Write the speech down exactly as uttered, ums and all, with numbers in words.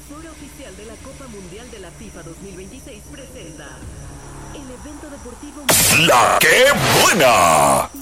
emisora oficial de la Copa Mundial de la FIFA dos mil veintiséis presenta el evento deportivo ¡La Qué Buena!